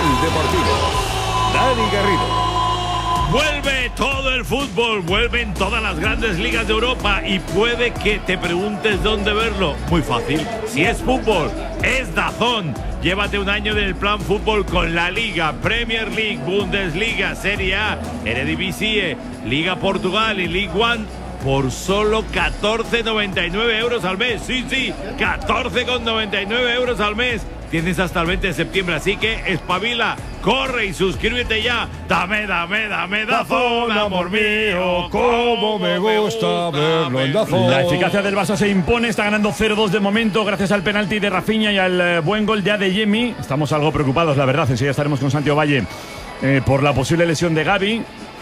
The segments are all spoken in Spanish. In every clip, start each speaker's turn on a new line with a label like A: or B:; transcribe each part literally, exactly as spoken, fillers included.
A: Deportivo. Dani Garrido.
B: Vuelve todo el fútbol, vuelven todas las grandes ligas de Europa y puede que te preguntes dónde verlo. Muy fácil, si es fútbol, es DAZN. Llévate un año del plan fútbol con la Liga, Premier League, Bundesliga, Serie A, Eredivisie, Liga Portugal y League One por solo catorce con noventa y nueve euros al mes. Sí, sí, catorce con noventa y nueve euros al mes. Tienes hasta el veinte de septiembre, así que espabila, corre y suscríbete ya. Dame, dame, dame DAZN, amor mío, cómo me gusta verlo en DAZN.
C: La eficacia del Barça se impone, está ganando cero dos de momento gracias al penalti de Rafinha y al eh, buen gol de Adeyemi. Estamos algo preocupados, la verdad, enseguida estaremos con Santiago Valle eh, por la posible lesión de Gavi.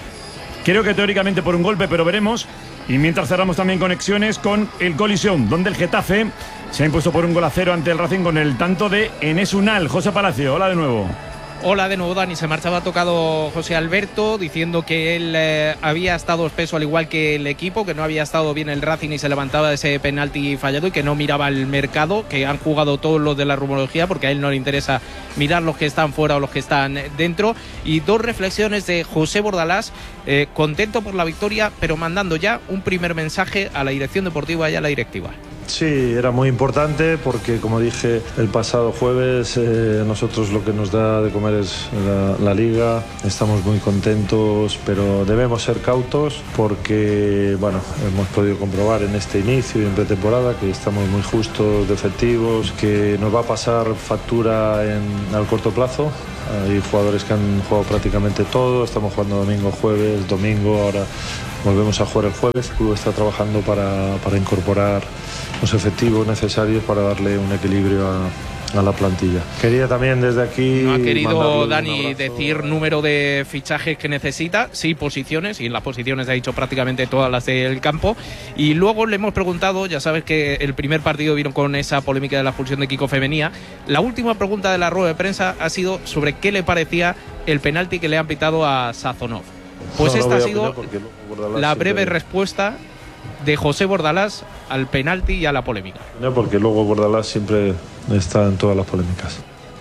C: Creo que teóricamente por un golpe, pero veremos. Y mientras cerramos también conexiones con el Colisión, donde el Getafe se ha impuesto por un gol a cero ante el Racing con el tanto de Enes Unal. José Palacio, hola de nuevo.
D: Hola de nuevo, Dani. Se marchaba tocado José Alberto diciendo que él eh, había estado espeso al igual que el equipo, que no había estado bien el Racing y se levantaba de ese penalti fallado y que no miraba el mercado, que han jugado todos los de la rumorología porque a él no le interesa mirar los que están fuera o los que están dentro. Y dos reflexiones de José Bordalás, eh, contento por la victoria, pero mandando ya un primer mensaje a la dirección deportiva y a la directiva.
E: Sí, era muy importante porque, como dije el pasado jueves, eh, nosotros lo que nos da de comer es la, la Liga. Estamos muy contentos, pero debemos ser cautos porque, bueno, hemos podido comprobar en este inicio y en pretemporada que estamos muy justos de efectivos, que nos va a pasar factura en, al corto plazo. Hay jugadores que han jugado prácticamente todo, estamos jugando domingo, jueves, domingo, ahora volvemos a jugar el jueves. El club está trabajando para, para incorporar los efectivos necesarios para darle un equilibrio a, a la plantilla. Quería también desde aquí...
D: No ha querido Dani decir número de fichajes que necesita, sí posiciones, y en las posiciones ha dicho prácticamente todas las del campo. Y luego le hemos preguntado, ya sabes que el primer partido vino con esa polémica de la expulsión de Kiko Femenía. La última pregunta de la rueda de prensa ha sido sobre qué le parecía el penalti que le han pitado a Sazonov. Pues no, esta no ha sido la breve siempre... respuesta de José Bordalás al penalti y a la polémica.
E: No, porque luego Bordalás siempre está en todas las polémicas.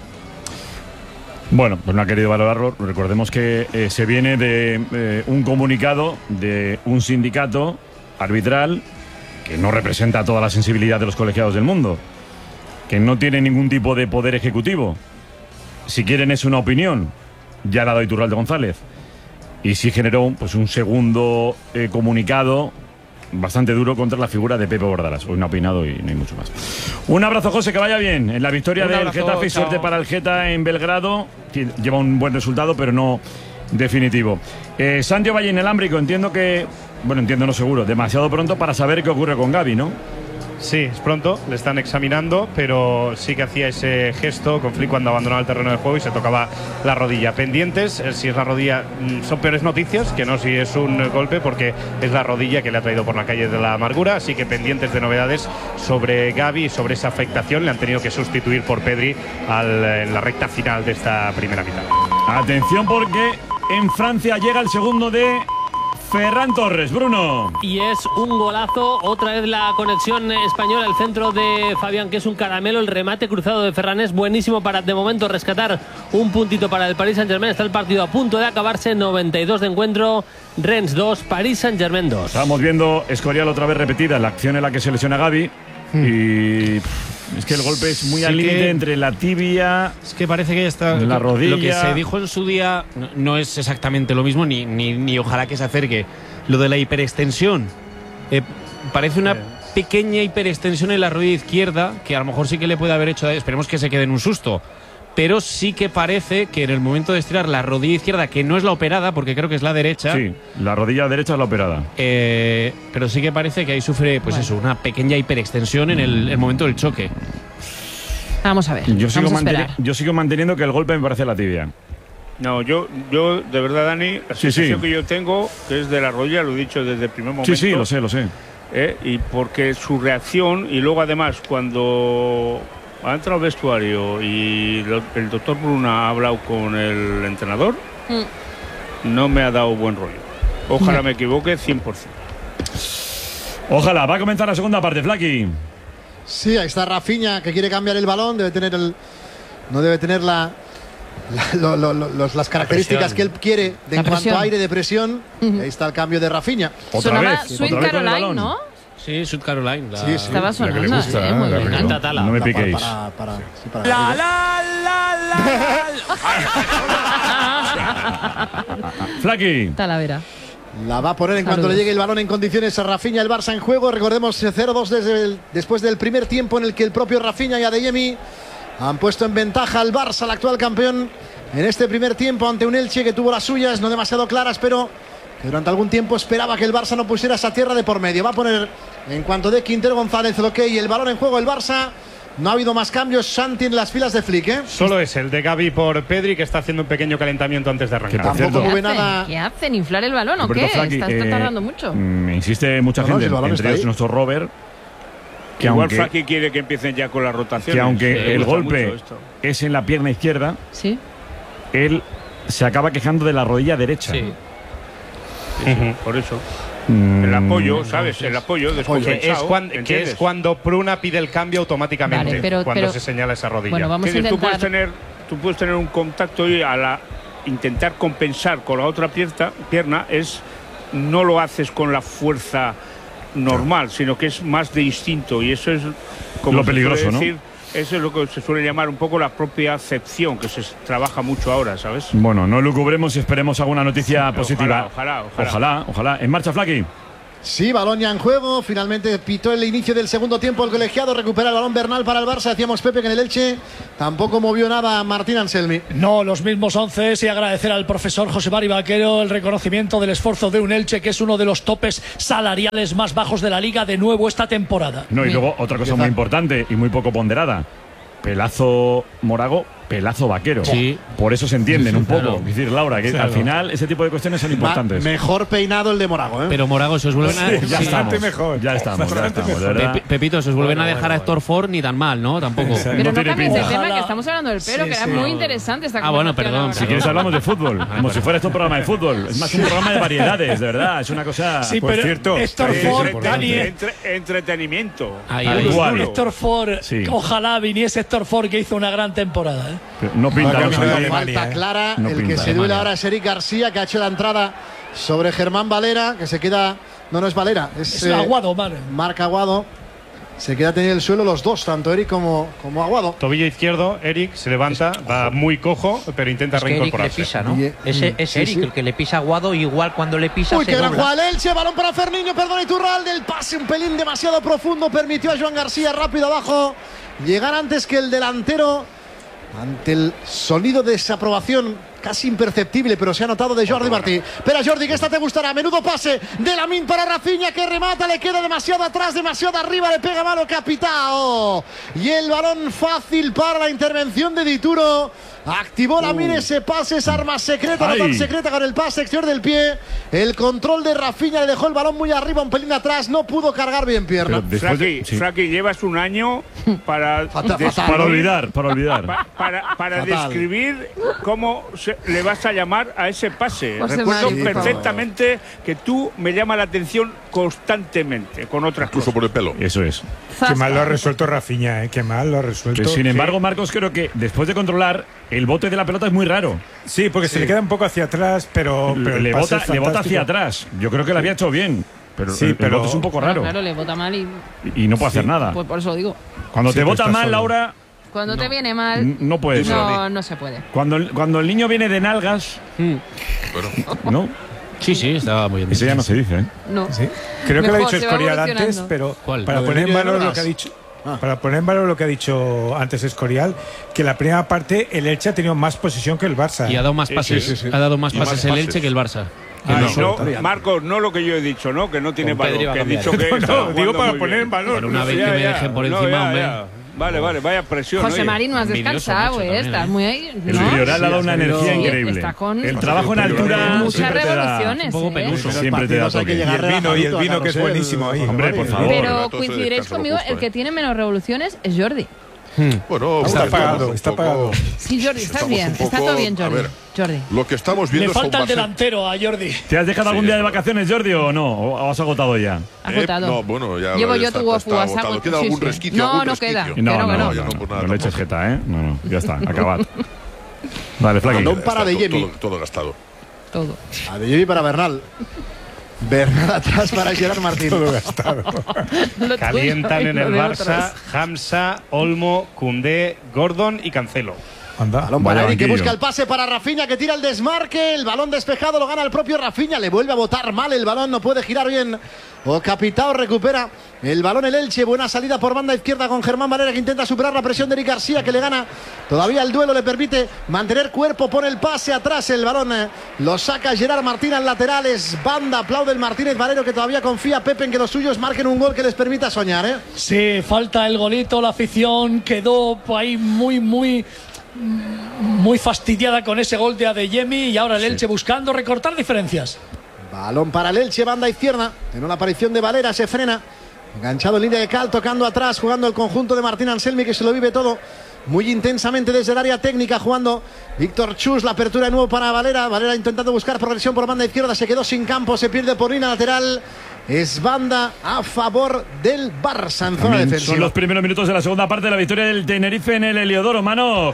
C: Bueno, pues no ha querido valorarlo. Recordemos que eh, se viene de eh, un comunicado de un sindicato arbitral que no representa toda la sensibilidad de los colegiados del mundo, que no tiene ningún tipo de poder ejecutivo. Si quieren es una opinión, ya la ha dado Iturralde González. Y sí generó pues, un segundo eh, comunicado bastante duro contra la figura de Pepe Bordalás. Hoy no ha opinado y no hay mucho más. Un abrazo, José, que vaya bien en la victoria un del abrazo, Getafe y chao. Suerte para el Geta en Belgrado. Lleva un buen resultado, pero no definitivo. Eh, Santiago Valle en el Ámbrico, entiendo que, bueno, entiendo no seguro, demasiado pronto para saber qué ocurre con Gavi, ¿no?
F: Sí, es pronto, le están examinando, pero sí que hacía ese gesto con Flick cuando abandonaba el terreno de juego y se tocaba la rodilla. Pendientes, si es la rodilla, son peores noticias que no si es un golpe, porque es la rodilla que le ha traído por la calle de la amargura. Así que pendientes de novedades sobre Gavi y sobre esa afectación. Le han tenido que sustituir por Pedri al, en la recta final de esta primera mitad.
C: Atención, porque en Francia llega el segundo de Ferran Torres, Bruno.
G: Y es un golazo, otra vez la conexión española, el centro de Fabián, que es un caramelo, el remate cruzado de Ferran es buenísimo para de momento rescatar un puntito para el Paris Saint-Germain. Está el partido a punto de acabarse, noventa y dos de encuentro, Rennes dos, Paris Saint-Germain dos.
C: Estamos viendo Escorial otra vez repetida, la acción en la que se lesiona Gavi. Hmm. Y es que el golpe es muy sí al límite entre la tibia.
H: Es que parece que ya está.
C: La rodilla.
H: Lo que se dijo en su día no, no es exactamente lo mismo, ni, ni, ni ojalá que se acerque. Lo de la hiperextensión. Eh, parece una pequeña hiperextensión en la rodilla izquierda, que a lo mejor sí que le puede haber hecho. Esperemos que se quede en un susto. Pero sí que parece que en el momento de estirar la rodilla izquierda, que no es la operada, porque creo que es la derecha.
C: Sí, la rodilla derecha es la operada.
H: Eh, pero sí que parece que ahí sufre, pues bueno, eso, una pequeña hiperextensión en el, el momento del choque.
I: Vamos a ver.
C: Yo sigo,
I: vamos a
C: manteni yo sigo manteniendo que el golpe me parece la tibia.
J: No, yo, yo de verdad, Dani, la
C: sí,
J: sensación
C: sí.
J: que yo tengo, que es de la rodilla, lo he dicho desde el primer momento.
C: Sí, sí, lo sé, lo sé.
J: Eh, y porque su reacción, y luego además cuando ha entrado al vestuario y lo, el doctor Bruna ha hablado con el entrenador, mm. no me ha dado buen rollo. Ojalá no. me equivoque cien por cien.
C: Ojalá. Va a comenzar la segunda parte, Flaky.
K: Sí, ahí está Rafinha, que quiere cambiar el balón, debe tener el... no debe tener la... la, lo, lo, los, las características que él quiere de en cuanto a aire de presión. Uh-huh. Ahí está el cambio de Rafinha.
I: Otra Sonaba vez. Sweet otra Caroline, vez ¿no?
H: Sí, Sweet Caroline. La...
I: Sí, sí. Estaba sonando.
C: La que le gusta,
I: eh, muy
C: la
I: bien.
C: que
I: Canta
C: no, no me piquéis.
K: Para, para, para, sí, para
B: la, la, la,
C: la. Flaky.
I: Talavera.
K: La va a poner en Saludos. Cuanto le llegue el balón en condiciones a Rafinha, el Barça en juego. Recordemos cero dos desde el, después del primer tiempo en el que el propio Rafinha y Adeyemi han puesto en ventaja al Barça, el actual campeón, en este primer tiempo ante un Elche que tuvo las suyas, no demasiado claras, pero que durante algún tiempo esperaba que el Barça no pusiera esa tierra de por medio. Va a poner en cuanto de Quintero González el ok y el balón en juego el Barça. No ha habido más cambios, Santi, en las filas de Flick, ¿eh?
F: Solo es el de Gavi por Pedri, que está haciendo un pequeño calentamiento antes de arrancar.
K: Tampoco
I: ¿Qué,
K: ve
I: hacen?
K: nada...
I: ¿Qué hacen? ¿Inflar el balón o qué?
C: Flaky,
I: está, está tardando eh, mucho.
C: Me insiste mucha
K: no,
C: gente,
K: no, si
C: entre ellos nuestro Robert, que
J: igual
C: aunque,
J: Flaky quiere que empiecen ya con las rotaciones.
C: que aunque
J: sí,
C: el golpe es en la pierna izquierda,
I: ¿sí?
C: Él se acaba quejando de la rodilla derecha.
J: Sí. Sí, sí, uh-huh. Por eso. Mm. El apoyo, ¿sabes? El apoyo descompensado.
F: Que es, cuando, que es cuando Pruna pide el cambio automáticamente,
I: vale, pero,
F: cuando
I: pero,
F: se señala esa rodilla.
I: Bueno, vamos a intentar...
J: tú, puedes tener, tú puedes tener un contacto y a la intentar compensar con la otra pierna, pierna es no lo haces con la fuerza normal, sino que es más de instinto, y eso es como
C: lo peligroso,
J: decir,
C: ¿no?
J: Eso es lo que se suele llamar un poco la propia acepción, que se trabaja mucho ahora, ¿sabes?
C: Bueno, no lucubremos y esperemos alguna noticia
J: sí,
C: positiva.
J: Ojalá, ojalá, ojalá.
C: Ojalá, ojalá. En marcha, Flaky.
K: Sí, balón ya en juego. Finalmente pitó el inicio del segundo tiempo el colegiado. Recupera el balón Bernal para el Barça. Decíamos Pepe que en el Elche tampoco movió nada Martín Anselmi.
L: No, los mismos once. Y agradecer al profesor José Mari Vaquero el reconocimiento del esfuerzo de un Elche que es uno de los topes salariales más bajos de la liga de nuevo esta temporada.
C: No, y luego otra cosa muy importante y muy poco ponderada. Pelazo Morago, pelazo Vaquero.
H: Sí.
C: Por eso se entienden un poco.
H: Claro.
C: Es decir, Laura, que
H: claro.
C: al final ese tipo de cuestiones son importantes.
K: Ma mejor peinado el de Morago, ¿eh?
H: Pero Morago, se os vuelven a...
C: Sí, ya
H: sí.
C: estamos.
M: mejor.
C: Ya estamos, ya estamos. De verdad.
H: Pe Pepito, se os vuelven
M: bueno,
H: a dejar
M: bueno,
H: a Héctor Ford ni tan mal, ¿no? Tampoco.
I: Pero
C: no
I: no,
C: tiene
I: cambies de
C: pinta.
I: tema, que estamos hablando del pelo,
L: Sí,
I: que era
L: sí.
I: muy interesante esta
H: Ah, bueno, perdón.
I: conversación
C: Si quieres hablamos de fútbol, como si fuera esto un programa de fútbol. Es más un programa de variedades, de verdad. Es una cosa...
L: Sí,
M: Por
L: pero
M: cierto,
L: Héctor
J: Sí,
L: Ford,
J: entre-
L: Dani,
J: entre- entretenimiento.
H: Ahí,
C: Tal
H: ahí.
C: cual.
L: Héctor Ford,
C: Sí.
L: ojalá viniese Héctor Ford, que hizo una gran temporada, ¿eh?
C: Pero no pinta,
M: Vaya
C: no
M: que
C: pinta.
M: me da
K: Falta
M: Alemania, ¿eh?
K: clara.
C: No
K: el
C: pinta.
K: que se duele
H: Alemania.
K: ahora es Eric García, que ha hecho la entrada sobre Germán Valera, que se queda... No, no es Valera, es,
L: Es
K: eh,
L: Aguado, madre.
K: Marc Aguado. Se queda teniendo el suelo los dos, tanto Eric como, como Aguado.
F: Tobillo izquierdo, Eric se levanta, va muy cojo, pero intenta
N: Es que Eric le
F: reincorporarse.
N: pisa, ¿no?
K: Y-
N: Ese, es
K: sí,
N: Eric
K: sí.
N: el que le pisa a Aguado, igual cuando le pisa
K: Uy,
N: se
K: qué gran
N: dobla.
K: jugada el Elche, balón para Ferniño, perdón, Iturralde, el pase un pelín demasiado profundo, permitió a Joan García rápido abajo llegar antes que el delantero, ante el sonido de desaprobación casi imperceptible, pero se ha notado de Jordi Martí. Espera, Jordi, que esta te gustará. Menudo pase de Lamine para Rafinha, que remata, le queda demasiado atrás, demasiado arriba, le pega mano Capitao. Y el balón fácil para la intervención de Dituro. Activó Lamine ese pase, esa arma secreta, no tan
C: Ay.
K: secreta, con el pase exterior del pie. El control de Rafinha, le dejó el balón muy arriba, un pelín atrás, no pudo cargar bien pierna.
C: Pero después de-
J: Fraki,
C: sí.
J: Fraki, llevas un año para,
K: Fatal,
J: describir-
K: fatal.
C: Para olvidar, para olvidar.
J: pa- para, para
K: Fatal.
J: describir cómo se- le vas a llamar a ese pase.
I: José
J: Recuerdo
I: Mari, por favor.
J: perfectamente que tú me llamas la atención constantemente con otras
O: Incluso
J: cosas.
O: por el pelo.
C: Eso es.
M: Qué mal lo ha resuelto Rafinha, ¿eh? Qué mal lo ha resuelto.
C: Pero, sin embargo, Marcos, creo que después de controlar, el bote de la pelota es muy raro.
M: Sí, porque se le queda un poco hacia atrás, pero, pero el
C: le,
M: pase
C: bota,
M: es
C: le bota
M: fantástico.
C: hacia atrás. Yo creo que lo había hecho bien. Pero
M: Sí,
C: el, el
M: pero-
C: bote es un poco raro.
I: Claro, le bota mal y
C: Y no puede
M: Sí.
C: hacer nada.
I: pues por eso lo digo.
C: Cuando
M: Sí,
C: te
M: pero
C: bota
M: está
C: mal,
M: solo.
C: Laura,
I: Cuando te viene
C: n-
I: mal,
C: no puede ser.
I: no, no se puede.
C: Cuando, el- cuando el niño viene de nalgas, ¿no?
H: Sí, sí, estaba muy bien.
C: Eso ya no se dice, ¿eh?
I: No.
M: Sí. Creo que lo ha
I: Mejor,
M: dicho
I: se va
M: Escorial antes,
I: evolucionando.
M: pero
H: ¿Cuál?
M: para
K: ¿Lo del
M: poner en
K: niño de
M: valor lo
K: Navas?
M: que ha dicho.
K: Ah.
M: Para poner en valor lo que ha dicho antes Escorial, que la primera parte el Elche ha tenido más posesión que el Barça.
H: Y ha dado más
J: Sí,
H: pases.
J: sí,
K: sí.
H: Ha dado más
O: Y
H: pases
O: más
H: el
O: pases.
H: Elche que el Barça.
M: Ah,
J: No,
M: eso.
J: Marcos, no lo que yo he dicho, ¿no? Que no tiene
N: Con
J: valor.
N: Pedri va a
J: Que he
N: cambiar.
J: dicho que
M: No,
J: estaba
M: no, digo
J: jugando
M: para
J: muy
M: poner
J: bien.
M: en valor.
H: Por una vez
J: Ya,
H: que me
J: ya.
H: dejen por
J: No,
H: encima,
J: ya,
H: hombre.
J: ya. Vale, vale, vaya presión.
I: José
J: oye.
I: Marín, no has
H: Envidioso
I: descansado,
H: mucho
I: eh.
H: también,
I: Estás
H: ¿eh?
I: muy ahí.
C: El
I: ¿no?
C: Prioral ha dado una
K: Sí,
C: energía
I: sí,
C: increíble.
I: está con
C: El trabajo en altura
I: muchas
C: siempre te da,
I: revoluciones.
H: un poco
I: eh.
H: peluso.
K: Los
C: siempre te da
K: partidos hay que
C: toque.
K: llegar
M: Y el vino, y el
K: relajadito a
M: vino que es
K: Carrusel,
M: buenísimo ahí.
K: José
C: Hombre,
K: Mari.
C: por favor.
I: Pero
O: Rato de
I: coincidiréis
O: descanso
I: conmigo,
O: justo,
I: el que
O: ¿eh?
I: tiene menos revoluciones es Jordi.
O: Bueno,
M: Está
O: bueno,
M: pagado,
O: estamos un
M: está
O: poco-
M: pagado.
I: Sí, Jordi, estás
O: Estamos
I: bien.
O: un
I: Está
O: poco-
I: todo bien,
O: a
I: Jordi.
O: ver.
I: Jordi.
O: Lo que estamos
L: Le
O: viendo son
L: falta el
O: bases-
L: delantero a Jordi.
C: ¿Te has dejado
O: Sí,
C: algún día de
O: no.
C: vacaciones, Jordi, o no? ¿O has agotado ya?
I: Agotado.
O: Eh, no, bueno, ya
I: Llevo
O: ya
I: yo
O: está-
I: tu
O: está
I: WhatsApp.
O: agotado. ¿Queda
I: Sí,
O: algún
I: sí.
O: resquicio?
I: No,
O: algún
I: no
O: resquicio?
I: queda.
C: No,
I: Que
C: no,
I: no, que
C: no,
I: no.
O: ya
C: no,
O: no, pues nada,
C: no le eches
O: tampoco.
C: jeta, ¿eh? No, no, ya está, acabad. Vale, Flaqui.
K: Balón para
O: Está
K: Adeyemi.
O: todo, todo, todo gastado.
I: Todo.
K: Adeyemi para Bernal. Bernal atrás para Gerard Martín.
M: Todo gastado.
I: Lo
F: Calientan
I: tuyo y
F: en
I: lo
F: el
I: de
F: Barça
I: otros.
F: Hamza, Olmo, Koundé, Gordon y Cancelo.
M: Anda.
K: Balón para
C: Vaya
K: Eric, que
C: banquillo.
K: busca el pase para Rafinha, que tira el desmarque. El balón despejado lo gana el propio Rafinha. Le vuelve a botar mal el balón, no puede girar bien. O Capitao recupera el balón el Elche. Buena salida por banda izquierda con Germán Valera, que intenta superar la presión de Eric García, que le gana. Todavía el duelo le permite mantener cuerpo. Pone el pase atrás. El balón eh, lo saca Gerard Martín al lateral. Es banda. Aplaude el Martínez Valero, que todavía confía Pepe en que los suyos marquen un gol que les permita soñar. ¿eh?
L: Sí, falta el golito, la afición quedó ahí muy, muy, muy fastidiada con ese gol de Adeyemi y ahora el Elche buscando recortar diferencias.
K: Balón para el Elche, banda izquierda. En una aparición de Valera, se frena. Enganchado en línea de cal, tocando atrás, jugando el conjunto de Martín Anselmi, que se lo vive todo muy intensamente desde el área técnica, jugando Víctor Chus. La apertura de nuevo para Valera. Valera intentando buscar progresión por banda izquierda, se quedó sin campo, se pierde por línea lateral. Es banda a favor del Barça en zona
C: También
K: defensiva.
C: son los primeros minutos de la segunda parte de la victoria del Tenerife en el Heliodoro, mano.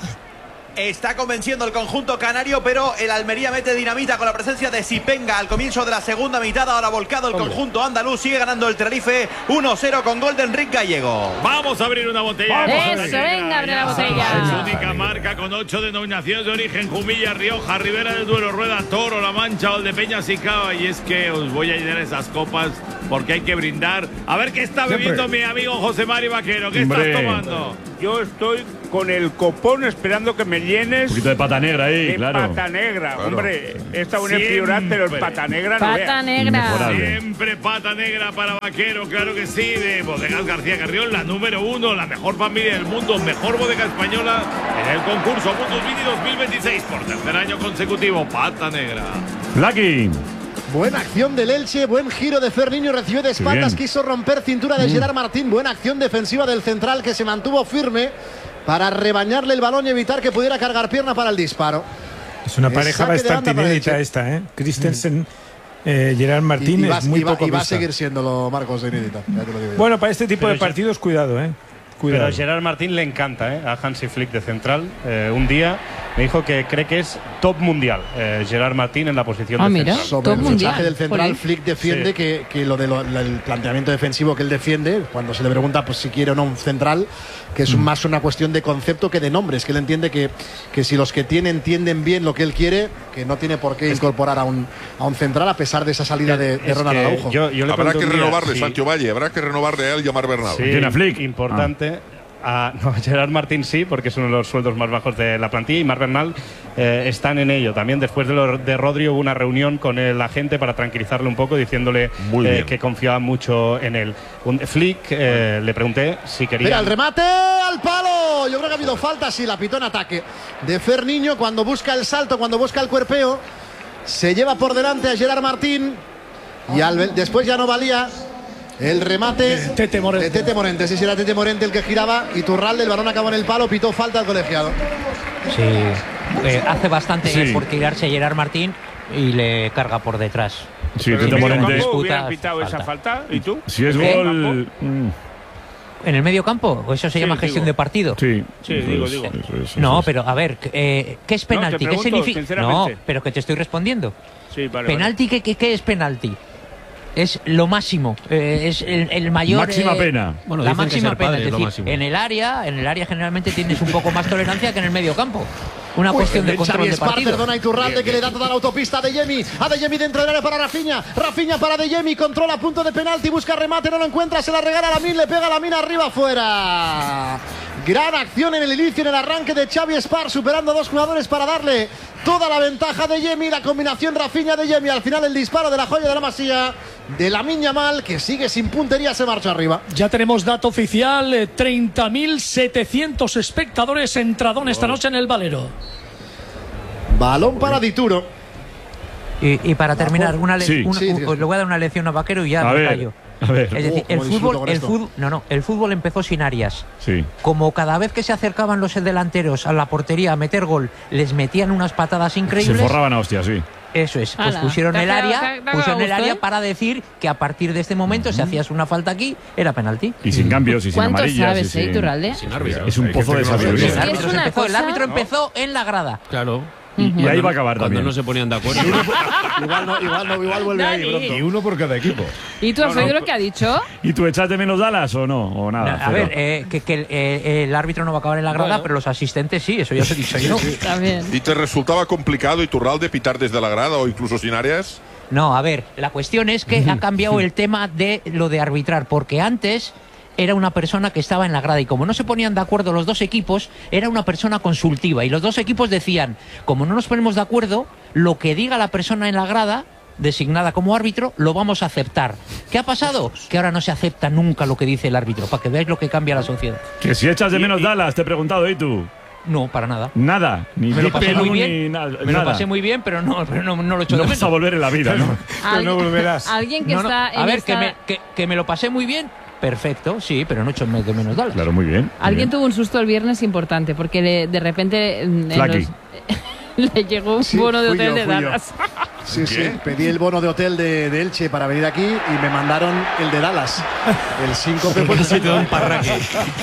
P: Está convenciendo el conjunto canario, pero el Almería mete dinamita con la presencia de Sipenga al comienzo de la segunda mitad. Ahora volcado el
B: Hombre.
P: conjunto andaluz, sigue ganando el Tenerife uno cero con gol de Enrique Gallego.
B: Vamos a abrir una botella.
I: Eso, venga, abre la botella.
B: Es única marca con ocho denominaciones de origen: Jumilla, Rioja, Ribera del Duero, Rueda, Toro, La Mancha, Valdepeñas y Cava. Y es que os voy a llenar esas copas porque hay que brindar. A ver qué está bebiendo mi amigo José Mari Vaquero. ¿Qué
J: Hombre.
B: estás tomando?
J: Yo estoy con el copón esperando que me llenes.
C: Un poquito de pata negra ahí,
J: de
C: claro.
J: pata negra,
C: Claro.
J: hombre. Esta una
B: Siempre.
J: prioridad, pero el pata negra no
I: Pata
J: veas.
I: negra.
C: Inmejorable.
B: Siempre pata negra para Vaquero, claro que sí, de Bodegas García Carrión, la número uno, la mejor familia del mundo, mejor bodega española en el concurso Mundus Vini dos mil veintiséis por tercer año consecutivo. Pata negra.
C: Flaqui.
K: Buena acción del Elche, buen giro de Ferniño, recibió de espaldas,
C: bien.
K: quiso romper cintura de
C: Mm.
K: Gerard Martín. Buena acción defensiva del central, que se mantuvo firme para rebañarle el balón y evitar que pudiera cargar pierna para el disparo.
M: Es una
K: Es
M: pareja
K: saque de
M: bastante
K: banda para
M: inédita
K: Elche.
M: esta, ¿eh? Christensen, eh, Gerard Martín
K: y, y va,
M: es muy
K: y va-
M: poco
K: y va a
M: vista.
K: seguir siéndolo, Marcos, de inédita. Ya te lo digo yo.
M: Bueno, para este tipo
F: Pero
M: de
F: ya-
M: partidos, cuidado, ¿eh? Cuidado.
F: Pero Gerard Martín le encanta ¿eh? a Hansi Flick de central. Eh, un día me dijo que cree que es top mundial eh, Gerard Martín en la posición
I: Ah,
F: de
I: mira.
F: central.
K: Sobre
I: Top
K: el
I: mundial.
K: fichaje del central,
I: Jolín.
K: Flick defiende
F: Sí.
K: que, que lo del planteamiento defensivo que él defiende, cuando se le pregunta pues, si quiere o no un central, que es un- más una cuestión de concepto que de nombres, que él entiende que, que si los que tiene entienden bien lo que él quiere, que no tiene por qué incorporar a un, a un central a pesar de esa salida de, de
F: Es
K: Ronald
F: que
K: Araujo.
F: yo- yo le
O: Habrá
F: pregunté
O: que
F: un día
O: renovarle,
F: si-
O: Sancho Valle, habrá que renovarle a él y a Mar Bernal.
F: Sí,
C: ¿Tiene a Flick?
F: importante. Ah, no, Gerard Martín sí, porque es uno de los sueldos más bajos de la plantilla, y Mar Bernal eh, están en ello. También después de, lo, de Rodri hubo una reunión con el agente para tranquilizarle un poco, diciéndole
C: Muy
F: eh,
C: bien.
F: que confiaba mucho en él. Un, Flick eh, le pregunté si quería.
K: Mira, el remate al palo. Yo creo que ha habido falta, sí, la pitó en ataque de Ferniño cuando busca el salto, cuando busca el cuerpeo. Se lleva por delante a Gerard Martín y al, después ya no valía el remate
L: Tete Morente.
K: de Tete Morente. Sí, sí, era Tete Morente el que giraba y Turralde, el balón acabó en el palo, pitó falta al colegiado.
N: Sí, eh, hace bastante
C: Sí.
N: por tirarse Gerard Martín y le carga por detrás.
C: Sí,
J: Pero
C: Tete
J: en medio
C: Morente.
J: campo hubieran
N: Disputas,
J: pitado esa falta. ¿Y tú?
C: Si es
J: ¿En medio
C: gol.
J: campo?
C: mm,
N: ¿En el medio campo? ¿Eso se
J: Sí,
N: llama
J: digo.
N: gestión de partido?
C: Sí,
J: Sí,
C: eso
J: digo,
C: es,
J: digo.
C: eso es, eso
N: No,
C: es.
N: pero a ver, eh, ¿qué es penalti? ¿Qué
J: pregunto,
N: significa? No,
J: sinceramente.
N: pero que te estoy respondiendo.
J: Sí, vale,
N: ¿Penalti ¿qué, qué, qué es penalti? Es lo máximo, eh, es el, el mayor.
C: Máxima
N: eh,
C: pena.
H: Bueno,
N: la
H: dicen que
N: máxima
H: ser
N: pena.
H: padre
N: Es
H: es lo
N: decir,
H: máximo.
N: en el área, en el área generalmente tienes un poco más tolerancia que en el medio campo. Una
K: Uy,
N: cuestión de
K: el
N: control
K: Xavi
N: de
K: Espar,
N: partido.
K: perdona, Iturralde, que le da toda la autopista a Adeyemi. Adeyemi dentro del área para Rafinha. Rafinha para Adeyemi, controla punto de penalti, busca remate, no lo encuentra, se la regala a Lamin, le pega a Lamin arriba, fuera. Gran acción en el inicio, en el arranque de Xavi Espar, superando a dos jugadores para darle toda la ventaja de Yemi. La combinación Rafinha-Adeyemi, al final el disparo de la joya de la Masía, de Lamine Yamal, que sigue sin puntería, se marcha arriba.
L: Ya tenemos dato oficial, eh, treinta mil setecientos espectadores entradón esta noche en el Valero.
K: Balón para Dituro.
N: Y, y para terminar, una le-
C: Sí.
N: una-
K: Sí,
N: un-
K: sí.
N: os le voy a dar una lección a Vaquero y ya
C: A
N: me
C: ver,
N: callo.
C: a ver.
N: Es decir,
K: Oh,
N: el
K: cómo disfruto
N: fútbol,
K: con
N: el
K: esto.
N: fútbol, no, no, el fútbol empezó sin Arias.
C: Sí.
N: Como cada vez que se acercaban los delanteros a la portería a meter gol, les metían unas patadas
C: Se
N: increíbles.
C: forraban a hostias, sí.
N: Eso es, pues
I: Ala,
N: pusieron
I: te ha
N: el
I: quedado-
N: área,
I: te ha- te ha
N: pusieron
I: quedado
N: el área
I: gusto, ¿eh?
N: para decir que a partir de este momento, si hacías una falta aquí, era penalti.
C: Y sin cambios y sin
I: ¿Cuánto
C: amarillas.
I: sabes,
C: y sin-
I: eh, Iturralde?
H: Sin árbitro.
C: Es un pozo de sabiduría.
N: El árbitro,
I: Es
N: se
I: una
N: empezó, el
I: cosa-
N: árbitro empezó en la grada.
H: Claro.
C: Y, y ahí va a acabar
H: Cuando
C: también.
H: no se ponían de acuerdo.
K: Igual no, igual no, igual vuelve ahí
I: Dani.
K: pronto.
M: Y uno por cada equipo.
I: ¿Y tú has oído lo que ha dicho?
C: ¿Y tú echas de menos Dallas o no? ¿O nada?
N: A
C: Cero.
N: ver, eh, que, que el, eh, el árbitro no va a acabar en la grada,
I: Bueno.
N: pero los asistentes sí, eso ya os he dicho yo.
I: También.
O: ¿Y te resultaba complicado, Iturralde, pitar desde la grada o incluso sin áreas?
N: No, a ver, la cuestión es que ha cambiado el tema de lo de arbitrar, porque antes era una persona que estaba en la grada y como no se ponían de acuerdo los dos equipos, era una persona consultiva y los dos equipos decían, como no nos ponemos de acuerdo, lo que diga la persona en la grada designada como árbitro, lo vamos a aceptar. ¿Qué ha pasado? Que ahora no se acepta nunca lo que dice el árbitro, para que veáis lo que cambia la sociedad.
C: Que si echas de menos Dallas, te he preguntado, ¿y tú?
N: No, para nada.
C: Nada. Ni
N: Me lo
C: ni
N: pasé
C: Perú,
N: muy bien,
C: ni na-
N: me
C: nada.
N: lo pasé muy bien, pero no, pero no, no lo he hecho
C: No
N: de
C: vas
N: menos.
C: a volver en la vida, ¿no?
I: Alguien-
M: no volverás.
I: Alguien que
N: No, no,
I: está en
N: a ver,
I: esta-
N: que, me, que, que me lo pasé muy bien, perfecto, sí, pero no he hecho de menos Dallas.
C: Claro, muy bien. muy
I: Alguien
C: bien.
I: tuvo un susto el viernes importante porque le- de repente en- en
C: Flaky.
I: los- le llegó un
K: Sí,
I: bono de
K: fui
I: hotel
K: yo,
I: de
K: fui yo.
I: Dallas.
K: Sí, sí, pedí el bono de hotel de, de Elche para venir aquí y me mandaron el de Dallas. El síncope fue
H: sitio de un parraque.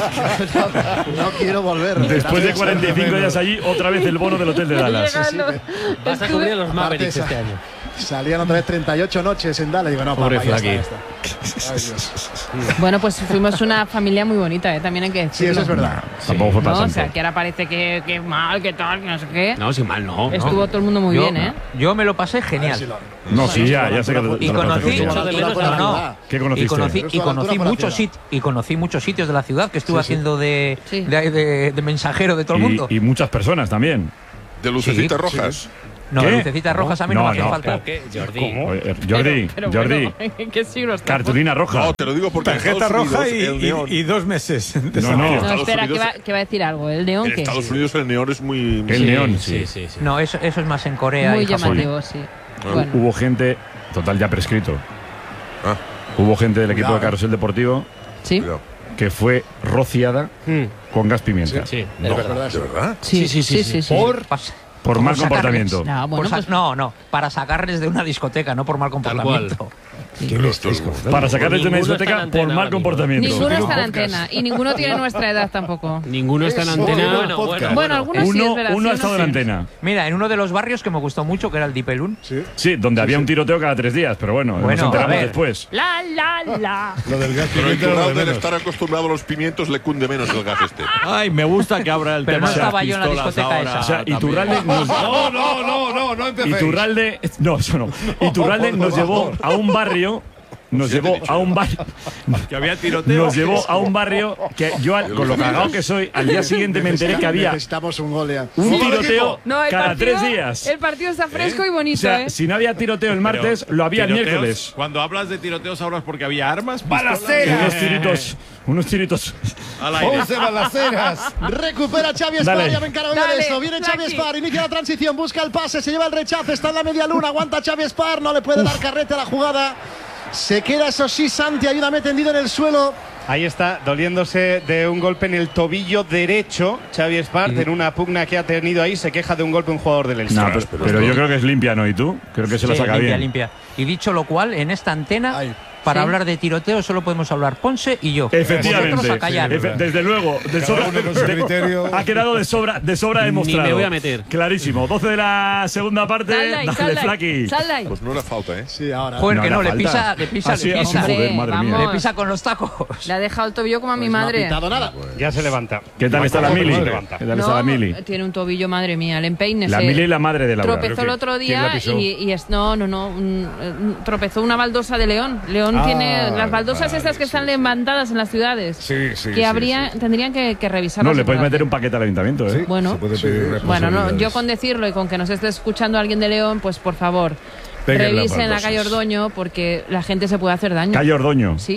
K: No quiero volver.
C: Después de cuarenta y cinco días allí, otra vez el bono del hotel de Dallas.
I: Llegando.
G: Vas a
I: Estuve-
G: cubrir a los Mavericks
K: Aparte,
G: este año.
K: Salían otra vez treinta y ocho noches en Dallas. Digo, no,
H: Pobre
K: papá, ya está,
H: Flaky.
K: ya está. Ay, Dios.
I: Bueno, pues fuimos una familia muy bonita, ¿eh? También hay que
K: Sí,
I: decirlo.
K: eso es verdad.
C: Tampoco fue
I: No, o
C: pasante.
I: sea, que ahora parece que, que mal, que tal, que no sé qué.
H: No, sin mal, no.
I: Estuvo
H: no.
I: todo el mundo muy
N: yo,
I: bien, ¿eh?
N: yo me lo pasé genial.
C: No, sí, ya, ya sé que
N: Y
C: te lo
N: conocí,
C: pasaste
G: Mucho de
C: bien.
G: menos
K: por la
N: no, no.
K: ciudad.
C: ¿Qué
N: y
C: conociste?
N: conocí,
K: Pero
N: y
K: es una
N: conocí
K: altura por la
N: muchos
K: ciudad.
N: sit- y conocí muchos sitios de la ciudad que estuve
K: Sí, sí.
N: haciendo de,
I: Sí.
N: de, de- de mensajero de todo el mundo.
C: Y, y muchas personas también.
O: De lucecitas
N: Sí,
O: rojas.
N: no,
C: ¿Qué?
N: lucecitas rojas a mí no,
C: No,
N: me hacen
C: no,
N: falta.
H: ¿Qué? Jordi.
C: Oye, eh, Jordi,
I: Pero
C: Jordi,
I: bueno, ¿en qué siglo estamos?
C: cartulina roja.
O: No, te lo digo porque en
M: Tarjeta
O: Estados
M: roja
O: Unidos,
M: y,
O: el neón.
M: y- y dos meses. de
C: No,
M: sanción.
C: no.
I: No,
O: Estados
I: espera, que
O: Unidos-
I: va, que va a decir algo. ¿El neón
O: En
I: qué?
O: Estados Unidos el neón es muy...
C: El neón, sí.
H: Sí, sí, sí.
N: No, eso, eso es más en Corea
I: Muy
N: y Japón.
I: llamativo, sí.
O: Ah.
I: Bueno,
C: Hubo gente, total ya prescrito.
O: Ah,
C: Hubo gente del equipo
K: Cuidado,
C: de Carrusel Deportivo
I: sí.
O: cuidado.
C: que fue rociada
H: Mm.
C: con gas pimienta
H: Sí,
O: No, ¿de verdad?
I: Sí,
H: sí, sí, sí.
N: Por, pas-
C: por
N: ¿cómo
C: mal
N: sacarles?
C: comportamiento.
I: No,
N: por
I: bueno,
N: sa-
I: pues,
N: no, no, para sacarles de una discoteca, no por mal
H: cual.
N: comportamiento.
O: Pero esto es-
C: Para sacarles de una
G: Ninguno está
C: discoteca
G: en antena
C: por mal
G: ahora mismo.
C: comportamiento.
I: ninguno está en
C: Podcast.
I: antena y ninguno tiene nuestra edad tampoco.
H: Ninguno está en
K: Eso,
H: antena.
G: bueno, bueno.
I: Bueno, algunos sí,
C: Uno,
I: es verdad.
C: uno
I: sí,
C: ha estado en
I: sí.
C: antena.
N: Mira, en uno de los barrios que me gustó mucho, que era el Dipelún.
C: Sí, donde había un tiroteo cada tres días, pero bueno,
N: Bueno,
C: nos enteramos
N: a ver.
C: después.
I: La, la, la.
M: Lo del gas
O: Pero a
M: pimienta era lo de
O: Iturralde, al
M: menos.
O: estar acostumbrado a los pimientos, le cunde menos el gas este.
B: Ay, me gusta que abra el
N: Pero
B: tema
N: no
B: de las
N: estaba yo en la
B: pistolas
N: discoteca
B: ahora
N: esa.
C: O sea,
B: también.
C: Iturralde nos,
M: No, no, no, no, no empecéis.
C: Iturralde, no, eso no. Iturralde
M: por
C: nos llevó
M: favor.
C: a un barrio, nos
O: Ya te he
C: llevó
O: dicho.
C: a un barrio,
B: Que había tiroteo.
C: nos llevó a un barrio que yo, al- con lo cagado que soy, al día siguiente me enteré que había
K: Necesitamos un gol ya.
C: un tiroteo
I: No, el
C: cada
I: partido,
C: tres días.
I: El partido está fresco y
C: O
I: bonito,
C: sea,
I: ¿eh?
C: si no había tiroteo el martes, lo había el
B: Tiroteos,
C: miércoles.
B: Cuando hablas de tiroteos ahora es porque había armas.
C: Y
B: ¡Balaceras!
C: unos tiritos, unos tiritos.
B: Al aire.
M: once balaceras.
K: Recupera Xavi
C: Dale.
K: Espar, ya me encargo yo
I: Dale,
K: de esto. Viene Xavi
I: Flaky.
K: Espar, inicia la transición, busca el pase, se lleva el rechazo, está en la media luna, aguanta Xavi Espar, no le puede dar carrete a la jugada. Se queda, eso sí, Santi, ayúdame, tendido en el suelo.
F: Ahí está, doliéndose de un golpe en el tobillo derecho. Xavi Espart, en una pugna que ha tenido ahí, se queja de un golpe un jugador del Elche.
C: No, pero, pero yo creo que es limpia, ¿no? ¿Y tú? Creo que se la
N: Sí,
C: saca
N: limpia,
C: bien.
N: limpia. Y dicho lo cual, en esta antena, para
I: Sí.
N: hablar de tiroteo solo podemos hablar Ponce y yo.
C: Efectivamente.
N: Vosotros a callar.
C: Efe- desde luego, de sobra,
M: uno con su
C: de-
M: criterio.
C: ha quedado de sobra, de sobra
H: Ni
C: demostrado.
H: me voy a meter.
C: Clarísimo. doce de la segunda parte.
I: Sal de ahí, sal
C: Dale,
I: de ahí,
C: Flaky.
I: sal de ahí.
O: Pues no le falta, ¿eh?
K: Sí, ahora.
N: Joder, que
C: No,
N: no,
C: le
N: le pisa,
C: falta.
N: le pisa,
C: Así,
N: le
C: así,
N: pisa.
C: joder,
I: Hombre,
C: madre mía.
I: vamos.
N: Le pisa con los tacos.
I: Le ha dejado el tobillo como a mi
K: Pues no ha
I: madre.
K: pitado nada.
F: Ya se levanta.
C: ¿Qué tal está la
F: Madre,
C: Mili?
F: se
C: ¿Qué
F: levanta.
C: tal está la Mili?
I: tiene un tobillo, madre mía, el empeine.
C: La
I: se
C: Mili y la madre de Laura.
I: Tropezó el otro
C: ¿Quién la
I: día
C: pisó?
I: y, y es, no, no, no, un- un- tropezó una baldosa de León. León
M: Ah,
I: tiene las baldosas
M: vale,
I: estas que
M: sí.
I: están levantadas en las ciudades.
M: Sí, sí.
I: que
M: sí,
I: habría,
M: sí.
I: tendrían que, que revisarlas.
C: No,
I: y
C: le puedes
I: ponerlas.
C: meter un paquete al ayuntamiento, ¿eh?
M: Sí,
I: Bueno.
M: se puede pedir
I: Bueno, no, yo
M: responsabilidades.
I: con decirlo y con que nos esté escuchando alguien de León, pues por favor,
M: Peguen las
I: revisen la
M: baldosas.
I: calle Ordoño porque la gente se puede hacer daño.
C: Calle Ordoño.
I: Sí.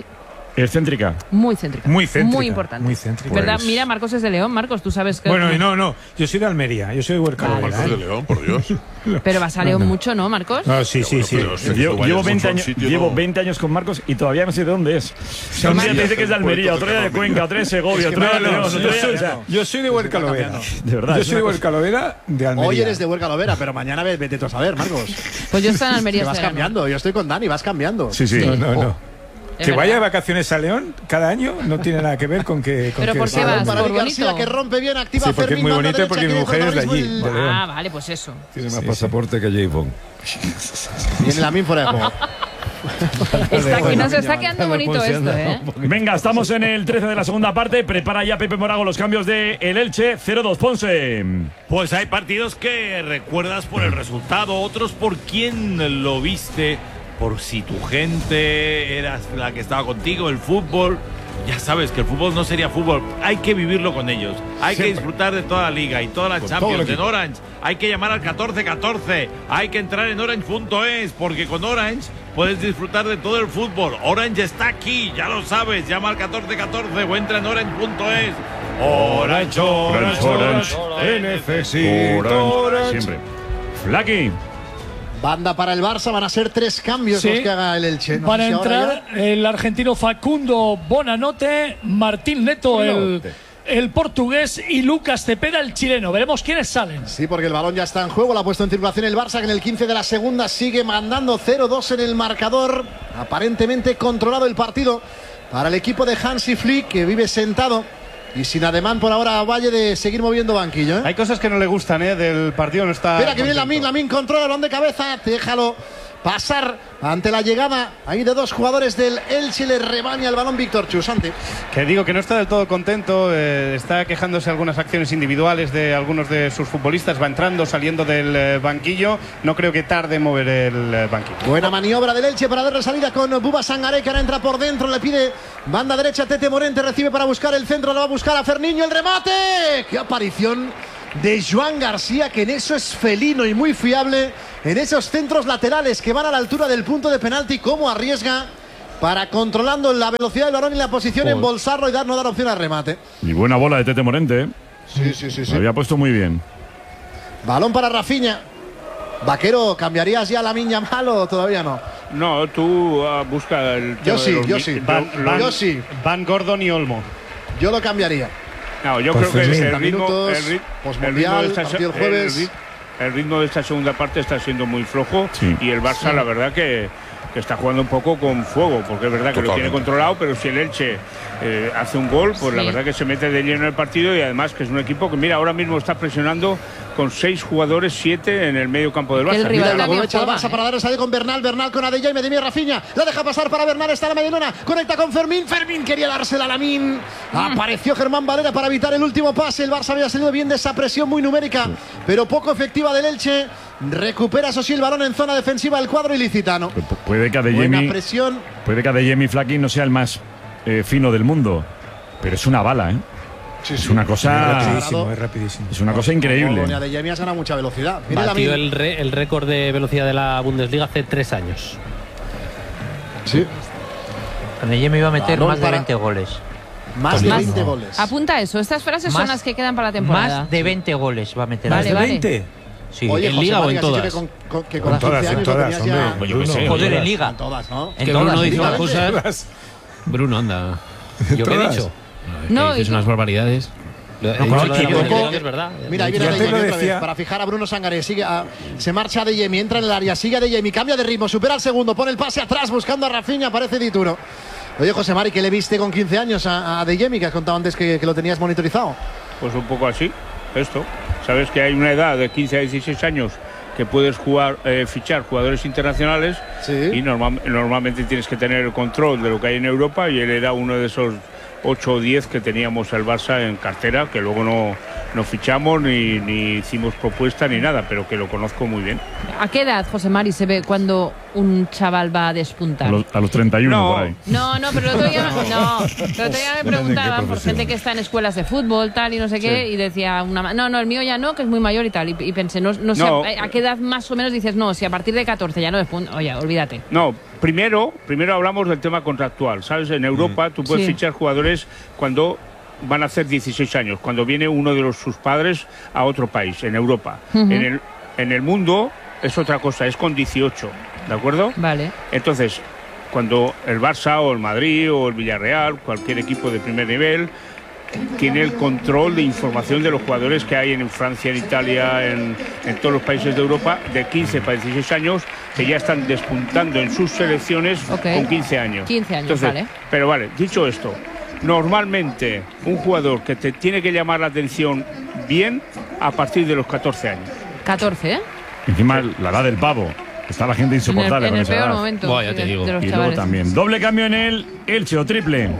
C: Excéntrica.
I: Muy céntrica.
M: Muy céntrica.
I: Muy importante.
M: Muy céntrica.
I: ¿Verdad?
C: Pues-
I: Mira, Marcos es de León. Marcos, tú sabes que...
M: Bueno, y no, no. Yo soy de Almería. Yo soy de Huerca.
I: Vale.
O: Marcos de León, por Dios.
I: Pero vas a León mucho, ¿no, Marcos?
M: No, sí, sí, sí.
O: Pero, pero,
C: Llevo,
O: vayas
C: llevo
O: mucho
C: veinte
O: a un
C: años,
O: sitio,
C: llevo
O: no.
C: veinte años con Marcos y todavía no sé de dónde es. Un día te dice que es de Almería, otro día de Cuenca, otro día de Segovia, otro día de León, otro
M: Yo
C: día
M: soy,
C: o sea,
M: yo soy de Huerca Lovera.
C: de verdad.
M: Yo
C: es
M: soy de
C: una
M: Huerca Lovera de Almería.
K: Hoy eres de Huerca Lovera, pero mañana ve- vete tú a saber, Marcos.
I: Pues yo estoy en Almería
K: Que vas
I: este verano.
K: cambiando. Yo estoy con Dani, vas cambiando.
C: cosa- Sí, sí.
M: No, no, no.
I: Es
M: Que vaya de
I: verdad.
M: vacaciones a León cada año no tiene nada que ver con que. Con
I: Pero
M: que
I: ¿por qué
M: sea-
I: vas?
K: Para
I: ¿Por
K: Vic García,
I: bonito?
K: que rompe bien, activa
M: Sí, porque es
K: Fermín,
M: muy
K: banda
M: bonito,
K: derecha,
M: porque mi
K: quiere
M: mujer es de
K: protagonismo
M: allí,
K: el-
M: de León.
I: Ah, vale, pues eso.
Q: Tiene más pasaporte que J. Bond.
K: Viene la min fuera de juego.
I: Está aquí, nos está quedando bonito esto, ¿eh?
C: Venga, estamos en el trece de la segunda parte. Prepara ya Pepe Morago los cambios de el Elche. cero dos Ponce.
B: Pues hay partidos que recuerdas por el resultado, otros por quién lo viste, por si tu gente era la que estaba contigo, el fútbol. Ya sabes que el fútbol no sería fútbol, hay que vivirlo con ellos. Hay que disfrutar de toda la liga y toda la
Q: Con
B: Champions
Q: todo el
B: en
Q: equipo.
B: Orange. Hay que llamar al catorce catorce. Hay que entrar en orange punto es porque con Orange puedes disfrutar de todo el fútbol. Orange está aquí, ya lo sabes. Llama al catorce catorce o entra en orange punto es. Orange,
C: Orange, Orange.
M: Te necesito,
C: Orange.
M: Orange.
C: Siempre. Flaky.
K: Banda para el Barça, van a ser tres cambios
L: Sí.
K: los que haga el Elche. No
L: Van
K: sé
L: a
K: si ahora
L: entrar el argentino Facundo Bonanote, Martín Neto, el, el portugués, y Lucas Cepeda, el chileno. Veremos quiénes salen.
K: Sí, porque el balón ya está en juego, lo ha puesto en circulación el Barça, que en el quince de la segunda sigue mandando cero dos en el marcador. Aparentemente controlado el partido para el equipo de Hansi Flick, que vive sentado y sin ademán por ahora Valle de seguir moviendo banquillo, ¿eh?
F: Hay cosas que no le gustan, ¿eh? Del partido no está.
K: Espera, que viene
F: contento.
K: Lamin, Lamin controla el balón de cabeza, déjalo pasar ante la llegada ahí de dos jugadores del Elche, le rebaña el balón Víctor Chusante.
F: Que digo que no está del todo contento, eh, está quejándose de algunas acciones individuales de algunos de sus futbolistas, va entrando, saliendo del eh, banquillo, no creo que tarde en mover el eh, banquillo.
K: Buena maniobra del Elche para darle salida con Buba Sangaré, que ahora entra por dentro, le pide banda derecha, Tete Morente recibe para buscar el centro, lo va a buscar a Ferniño, el remate. ¡Qué aparición de Joan García, que en eso es felino y muy fiable, en esos centros laterales que van a la altura del punto de penalti! Cómo arriesga para, controlando la velocidad del balón y la posición,
C: Joder.
K: embolsarlo y dar, no dar opción al remate.
C: Y buena bola de Tete Morente. ¿eh?
K: Sí, sí, sí, sí.
C: Lo había puesto muy bien.
K: Balón para Rafinha. Vaquero, ¿cambiarías ya la Miña Mal o todavía no?
J: No, tú ah, busca el
K: Yo
J: tema
K: sí,
J: de los
K: yo
J: mi-
K: sí.
J: de-
F: Van,
J: los-
F: Van-
K: Yo sí.
F: Van Gordon y Olmo.
K: Yo lo cambiaría.
J: No, yo
M: Por
J: creo que el,
M: sesenta
J: el ritmo,
K: minutos,
J: el, ri- el
K: posmundial,
J: ritmo de esta,
K: partido el
J: el
K: jueves.
J: ri- el ritmo de esta segunda parte está siendo muy flojo
C: Sí.
J: y el Barça, la verdad que, que está jugando un poco con fuego, porque es verdad que lo tiene
O: Totalmente.
J: controlado, pero si el Elche eh, hace un gol, pues la
I: Sí.
J: verdad que se mete de lleno en el partido y además que es un equipo que, mira, ahora mismo está presionando con seis jugadores, siete en el medio campo del
I: Que el
J: Barça.
I: rival
J: Mira,
K: La
I: también
K: aprovecha el
I: juega,
K: Barça
I: ¿eh?
K: para darle salida con Bernal, Bernal con Adeyemi, Medimir Rafinha, la deja pasar para Bernal, está en la medialuna, conecta con Fermín, Fermín quería dársela a Lamin, apareció Germán Valera para evitar el último pase, el Barça había salido bien de esa presión muy numérica, pero poco efectiva del Elche, recupera eso sí el balón en zona defensiva el cuadro ilicitano.
C: Pu- Puede que
K: Buena
C: Adeyemi,
K: presión,
C: puede que Adeyemi Flaky no sea el más eh, fino del mundo, pero es una bala, ¿eh? Es una
M: Es
C: cosa,
M: rapidísimo, es rapidísimo.
C: es una cosa increíble.
K: Ni Adeyemi has ganado mucha velocidad. Mira
G: Batió
K: Lamin.
G: el, re- el récord de velocidad de la Bundesliga hace tres años.
K: Sí.
N: Adeyemi iba a meter
K: Balón
N: más de
K: para-
N: veinte goles.
K: Más de
I: Más-
K: veinte goles.
I: Apunta eso, estas frases son
N: Más-
I: las que quedan para la temporada.
N: Más de veinte goles va a meter.
I: Vale,
M: ¿Más de
I: vale.
M: veinte?
N: Sí.
K: Oye,
H: ¿En
K: José
H: Liga o
K: Mari,
H: en
K: has dicho
H: todas?
K: que con, con- que con
M: En todas,
K: quince
M: en
K: años lo
M: todas,
K: tenías
M: hombre.
K: ya-
H: Pues yo qué sé,
N: Joder, en
H: todas.
N: Liga.
K: En todas, ¿no?
N: En
H: Que
N: todas,
H: Bruno dice unas
K: Efectivamente.
H: cosas. Bruno, anda. ¿Yo qué he
M: Todas.
H: dicho?
I: No,
H: No, dices
I: y-
H: unas barbaridades.
G: Lo- he
K: No,
G: dicho
K: claro,
G: lo de la
K: que
G: Bundesliga,
K: tampoco-
G: que es verdad.
K: Mira, ahí viene
M: Yo antes
K: Adeyemi
M: lo
K: otra vez
M: decía.
K: para fijar a Bruno Sangaré. Sigue a- se marcha Adeyemi, entra en el área, sigue Adeyemi, cambia de ritmo, supera el segundo, pone el pase atrás buscando a Rafinha, aparece Dituro. Oye, José Mari, ¿qué le viste con quince años a, a Adeyemi, que has contado antes que, que lo tenías monitorizado?
J: Pues un poco así, esto. Sabes que hay una edad de quince a dieciséis años que puedes jugar, eh, fichar jugadores internacionales y normal- normalmente tienes que tener el control de lo que hay en Europa y él era uno de esos ocho o diez que teníamos el Barça en cartera, que luego no, no fichamos ni, ni hicimos propuesta ni nada, pero que lo conozco muy bien.
I: ¿A qué edad, José Mari, se ve cuando un chaval va a despuntar?
C: A los, a los treinta y uno,
J: No.
C: por ahí.
I: No, no, pero el otro día, no, pero el otro día me preguntaban por gente que está en escuelas de fútbol, tal, y no sé qué,
J: Sí.
I: y decía, una, ma- no, no, el mío ya no, que es muy mayor y tal. Y, y pensé, no, no sé,
J: No.
I: ¿a, a qué edad más o menos dices, no, si a partir de catorce ya no despunta? Oye, olvídate.
J: No, primero, primero hablamos del tema contractual. ¿Sabes? En Europa tú puedes
I: Sí.
J: fichar jugadores cuando van a hacer dieciséis años, cuando viene uno de los, sus padres a otro país, en Europa.
I: Ujú.
J: En el, en el mundo es otra cosa, es con dieciocho, ¿de acuerdo?
I: Vale.
J: Entonces, cuando el Barça o el Madrid o el Villarreal, cualquier equipo de primer nivel, tiene el control de información de los jugadores que hay en Francia, en Italia, en, en todos los países de Europa, de quince para dieciséis años, que ya están despuntando en sus selecciones
I: Ok.
J: con quince años.
I: quince años,
J: Entonces,
I: vale.
J: Pero vale, dicho esto, normalmente un jugador que te tiene que llamar la atención bien a partir de los catorce años.
I: catorce, ¿eh?
C: Encima, la edad del pavo. Está la gente insoportable
I: en
C: con
I: el
C: esa
I: peor
C: edad.
I: momento Buah, ya te de- digo. de los
C: y luego
I: chavales.
C: también. Doble cambio en el Elche o triple.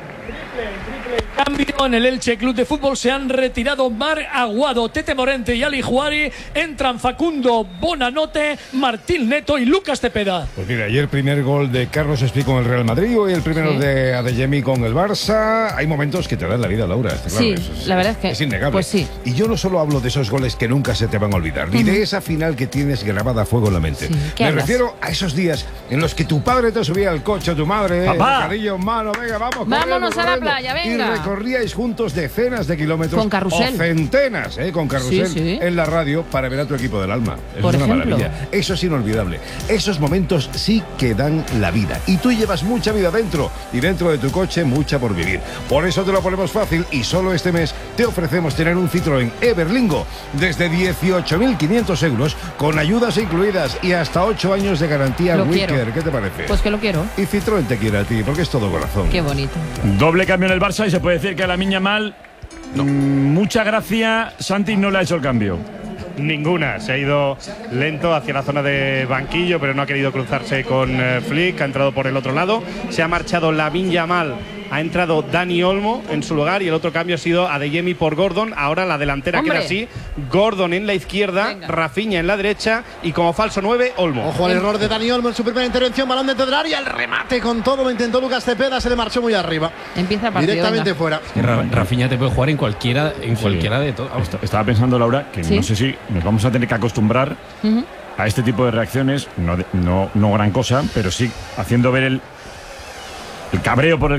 L: Cambio en el Elche Club de Fútbol. Se han retirado Mar Aguado, Tete Morente y Ali Juari. Entran Facundo Bonanote, Martín Neto y Lucas Cepeda.
Q: Pues mira, ayer primer gol de Carlos Espí con el Real Madrid, hoy el primero
I: Sí.
Q: de Adeyemi con el Barça. Hay momentos que te dan la vida, Laura. está claro,
I: Sí,
Q: eso es-
I: la verdad es que-
Q: es innegable.
I: pues sí.
Q: Y yo no solo hablo de esos goles que nunca se te van a olvidar, ni
I: Ujú.
Q: de esa final que tienes grabada a fuego en la mente.
I: ¿qué
Q: Me
I: hablas?
Q: refiero a esos días en los que tu padre te subía al coche, tu madre,
I: Papá.
Q: bocadillo en mano, venga, vamos.
I: Vámonos
Q: corriendo,
I: a la
Q: corriendo.
I: playa, venga.
Q: Y recorríais juntos decenas de kilómetros.
I: Con carrusel.
Q: O centenas, ¿eh? Con carrusel
I: Sí, sí.
Q: en la radio para ver a tu equipo del alma. Eso
I: Por
Q: es una
I: ejemplo.
Q: maravilla. Eso es inolvidable. Esos momentos sí que dan la vida. Y tú llevas mucha vida dentro. Y dentro de tu coche, mucha por vivir. Por eso te lo ponemos fácil. Y solo este mes te ofrecemos tener un Citroën Everlingo desde dieciocho mil quinientos euros, con ayudas incluidas y hasta ocho años de garantía
I: Lo
Q: Wicker.
I: quiero.
Q: ¿Qué te parece?
I: Pues que lo quiero.
Q: Y Citroën te quiere a ti, porque es todo corazón.
I: Qué bonito.
C: Doble cambio en el Barça y se puede decir que a la Miña Mal. Mucha gracia. Santi no le ha hecho el cambio.
F: Ninguna, se ha ido lento hacia la zona de banquillo, pero no ha querido cruzarse con eh, Flick, ha entrado por el otro lado, se ha marchado Lamine Yamal, ha entrado Dani Olmo en su lugar y el otro cambio ha sido Adeyemi por Gordon. Ahora la delantera
I: ¡Hombre!
F: queda así, Gordon en la izquierda, Rafinha en la derecha y como falso nueve, Olmo.
K: Ojo al error de Dani Olmo en su primera intervención, balón dentro del área, el remate con todo lo intentó Lucas Cepeda, se le marchó muy arriba.
I: Empieza el partido.
K: Directamente
I: venga.
K: fuera.
H: Que Ra- Rafinha te puede jugar en cualquiera, en cualquiera de todos.
C: Est- Estaba pensando, Laura, que
I: Sí.
C: no sé si nos vamos a tener que acostumbrar
I: Ujú.
C: a este tipo de reacciones. No, de- no, no gran cosa, pero sí haciendo ver el, el cabreo por el